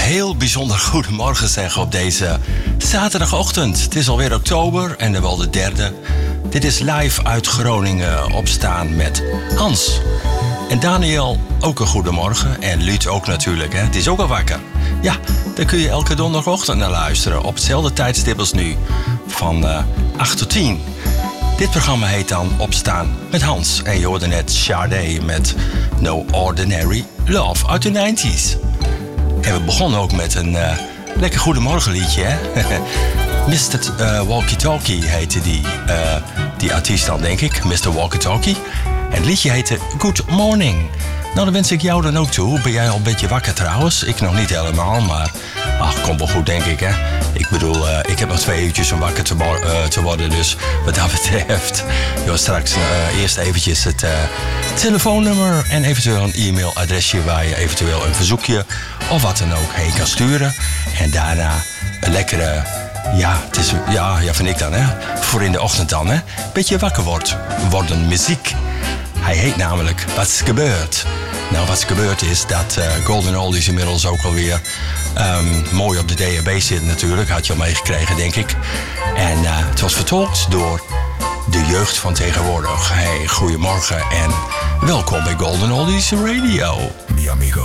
heel bijzonder goedemorgen zeggen op deze zaterdagochtend. Het is alweer oktober en dan wel de derde. Dit is live uit Groningen opstaan met Hans. En Daniel ook een goedemorgen. En Luut ook natuurlijk, hè. Het is ook al wakker. Ja, daar kun je elke donderdagochtend naar luisteren. Op hetzelfde tijdstip als nu. Van 8 tot 10. Dit programma heet dan Opstaan met Hans. En je hoorde net Sade met No Ordinary Love uit de 90s. En we begonnen ook met een lekker goedemorgenliedje, hè? Mr. Walkie Talkie heette die artiest dan, denk ik. Mr. Walkie Talkie. En het liedje heette Good Morning. Nou, dan wens ik jou dan ook toe. Ben jij al een beetje wakker trouwens? Ik nog niet helemaal, maar komt wel goed, denk ik, hè? Ik bedoel, ik heb nog 2 uurtjes om wakker te worden, dus wat dat betreft. Straks eerst eventjes het telefoonnummer en eventueel een e-mailadresje waar je eventueel een verzoekje of wat dan ook heen kan sturen. En daarna een lekkere, vind ik dan, hè? Voor in de ochtend dan, hè? Beetje wakker worden muziek. Hij heet namelijk Wat's Gebeurd. Nou, wat gebeurd is dat Golden Oldies inmiddels ook alweer mooi op de DHB zit natuurlijk. Had je al meegekregen, denk ik. En het was vertolkt door de jeugd van tegenwoordig. Hey, goedemorgen en welkom bij Golden Oldies Radio. Mi amigo.